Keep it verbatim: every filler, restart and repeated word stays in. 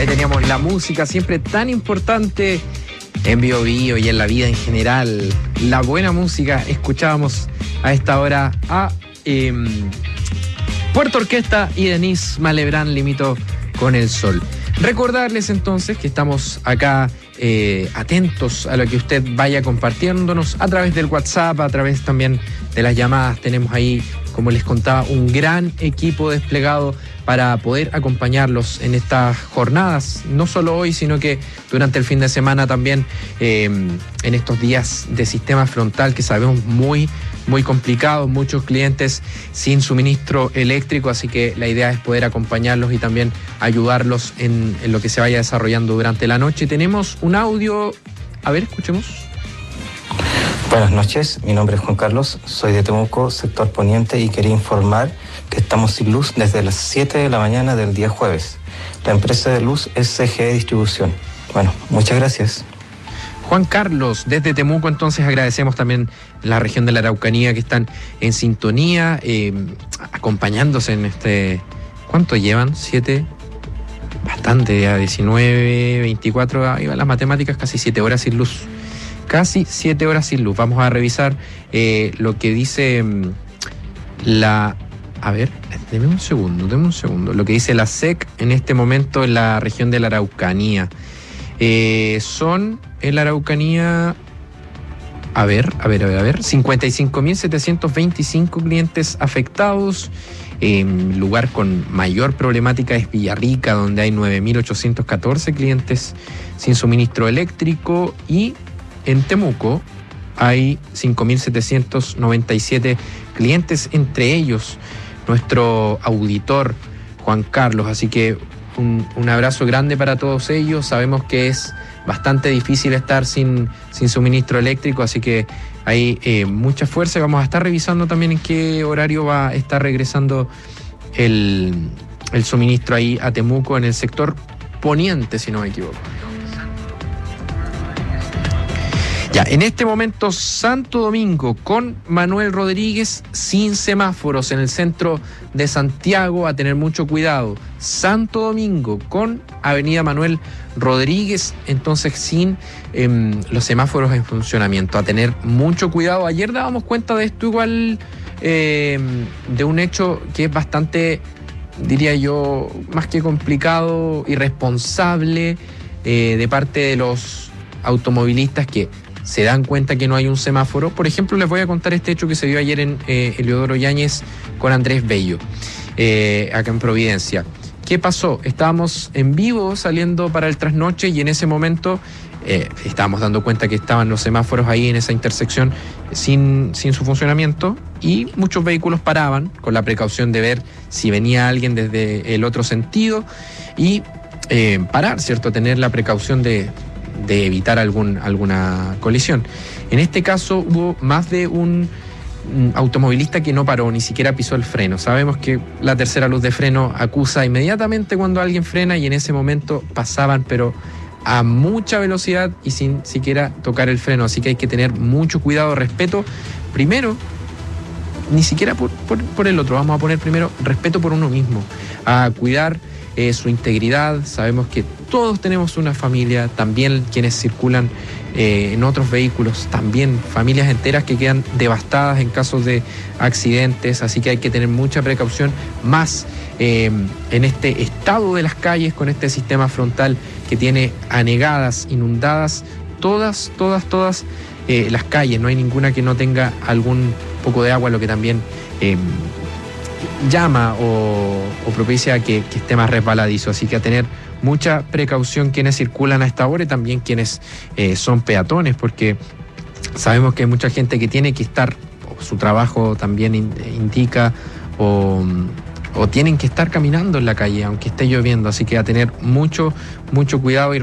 Ahí teníamos la música, siempre tan importante en Bio Bio y en la vida en general. La buena música. Escuchábamos a esta hora a eh, Puerto Orquesta y Denise Malebrán, Limito con el Sol. Recordarles entonces que estamos acá eh, atentos a lo que usted vaya compartiéndonos a través del WhatsApp, a través también de las llamadas. Tenemos ahí, como les contaba, un gran equipo desplegado para poder acompañarlos en estas jornadas, no solo hoy, sino que durante el fin de semana también, eh, en estos días de sistema frontal que sabemos muy, muy complicados, muchos clientes sin suministro eléctrico, así que la idea es poder acompañarlos y también ayudarlos en, en lo que se vaya desarrollando durante la noche. Tenemos un audio, a ver, escuchemos. Buenas noches, mi nombre es Juan Carlos, soy de Temuco, sector poniente, y quería informar que estamos sin luz desde las siete de la mañana del día jueves. La empresa de luz es C G E Distribución. Bueno, muchas gracias. Juan Carlos, desde Temuco, entonces agradecemos también la región de la Araucanía que están en sintonía, eh, acompañándose en este... ¿Cuánto llevan? ¿Siete? Bastante, ya diecinueve, veinticuatro, ahí van las matemáticas, casi siete horas sin luz. Casi siete horas sin luz. Vamos a revisar eh, lo que dice um, la... A ver, deme un segundo, deme un segundo. Lo que dice la S E C en este momento en la región de la Araucanía. Eh, son en la Araucanía... A ver, a ver, a ver, a ver. cincuenta y cinco mil setecientos veinticinco clientes afectados. El eh, lugar con mayor problemática es Villarrica, donde hay nueve mil ochocientos catorce clientes sin suministro eléctrico, y en Temuco hay cinco mil setecientos noventa y siete clientes, entre ellos nuestro auditor Juan Carlos. Así que un, un abrazo grande para todos ellos. Sabemos que es bastante difícil estar sin, sin suministro eléctrico, así que hay eh, mucha fuerza. Vamos a estar revisando también en qué horario va a estar regresando el, el suministro ahí a Temuco, en el sector poniente, si no me equivoco. Ya, en este momento Santo Domingo con Manuel Rodríguez sin semáforos en el centro de Santiago, a tener mucho cuidado. Santo Domingo con Avenida Manuel Rodríguez, entonces sin eh, los semáforos en funcionamiento, a tener mucho cuidado. Ayer dábamos cuenta de esto igual, eh, de un hecho que es bastante, diría yo, más que complicado, irresponsable, eh, de parte de los automovilistas que se dan cuenta que no hay un semáforo. Por ejemplo, les voy a contar este hecho que se dio ayer en eh, Eliodoro Yáñez con Andrés Bello, eh, acá en Providencia. ¿Qué pasó? Estábamos en vivo saliendo para el trasnoche y en ese momento eh, estábamos dando cuenta que estaban los semáforos ahí en esa intersección sin, sin su funcionamiento, y muchos vehículos paraban con la precaución de ver si venía alguien desde el otro sentido y eh, parar, ¿cierto? Tener la precaución de... de evitar algún, alguna colisión. En este caso hubo más de un automovilista que no paró, ni siquiera pisó el freno. Sabemos que la tercera luz de freno acusa inmediatamente cuando alguien frena, y en ese momento pasaban pero a mucha velocidad y sin siquiera tocar el freno. Así que hay que tener mucho cuidado, respeto primero, ni siquiera por, por, por el otro. Vamos a poner primero respeto por uno mismo, a cuidar Eh, su integridad. Sabemos que todos tenemos una familia, también quienes circulan eh, en otros vehículos, también familias enteras que quedan devastadas en casos de accidentes, así que hay que tener mucha precaución, más eh, en este estado de las calles, con este sistema frontal que tiene anegadas, inundadas, todas, todas, todas eh, las calles, no hay ninguna que no tenga algún poco de agua, lo que también eh, llama o, o propicia que, que esté más resbaladizo. Así que a tener mucha precaución quienes circulan a esta hora, y también quienes eh, son peatones, porque sabemos que hay mucha gente que tiene que estar, o su trabajo también in, indica, o, o tienen que estar caminando en la calle aunque esté lloviendo. Así que a tener mucho, mucho cuidado y